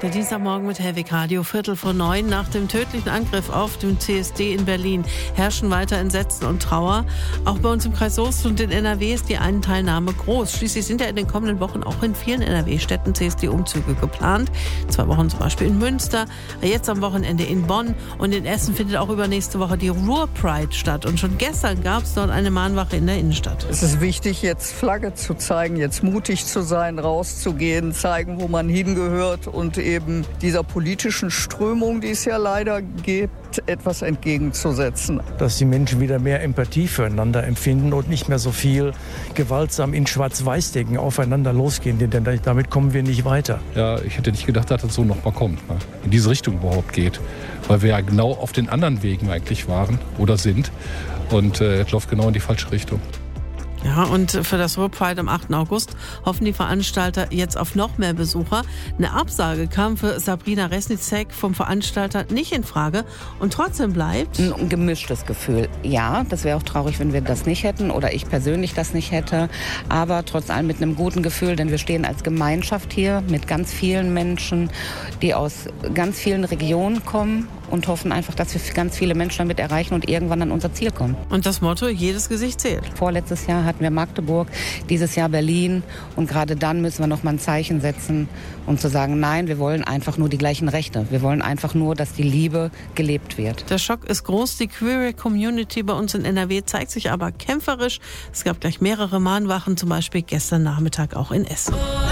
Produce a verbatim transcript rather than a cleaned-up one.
Der Dienstagmorgen mit Helwig Radio, Viertel vor neun. Nach dem tödlichen Angriff auf den C S D in Berlin herrschen weiter Entsetzen und Trauer. Auch bei uns im Kreis Soest und in N R W ist die Teilnahme groß. Schließlich sind ja in den kommenden Wochen auch in vielen N R W-Städten C S D-Umzüge geplant. Zwei Wochen zum Beispiel in Münster, jetzt am Wochenende in Bonn und in Essen findet auch übernächste Woche die Ruhr-Pride statt. Und schon gestern gab es dort eine Mahnwache in der Innenstadt. Es ist wichtig, jetzt Flagge zu zeigen, jetzt mutig zu sein, rauszugehen, zeigen, wo man hingehört und eben dieser politischen Strömung, die es ja leider gibt, etwas entgegenzusetzen. Dass die Menschen wieder mehr Empathie füreinander empfinden und nicht mehr so viel gewaltsam in Schwarz-Weiß-Denken aufeinander losgehen, denn damit kommen wir nicht weiter. Ja, ich hätte nicht gedacht, dass das so nochmal kommt, ne? In diese Richtung überhaupt geht, weil wir ja genau auf den anderen Wegen eigentlich waren oder sind und äh, es läuft genau in die falsche Richtung. Ja, und für das Ruhr-Pride am achten August hoffen die Veranstalter jetzt auf noch mehr Besucher. Eine Absage kam für Sabrina Resnicek vom Veranstalter nicht in Frage und trotzdem bleibt ein gemischtes Gefühl. Ja, das wäre auch traurig, wenn wir das nicht hätten oder ich persönlich das nicht hätte, aber trotz allem mit einem guten Gefühl, denn wir stehen als Gemeinschaft hier mit ganz vielen Menschen, die aus ganz vielen Regionen kommen und hoffen einfach, dass wir ganz viele Menschen damit erreichen und irgendwann an unser Ziel kommen. Und das Motto, jedes Gesicht zählt. Vorletztes Jahr hatten wir Magdeburg, dieses Jahr Berlin und gerade dann müssen wir noch mal ein Zeichen setzen und zu sagen, nein, wir wollen einfach nur die gleichen Rechte. Wir wollen einfach nur, dass die Liebe gelebt wird. Der Schock ist groß, die Queer Community bei uns in N R W zeigt sich aber kämpferisch. Es gab gleich mehrere Mahnwachen, zum Beispiel gestern Nachmittag auch in Essen.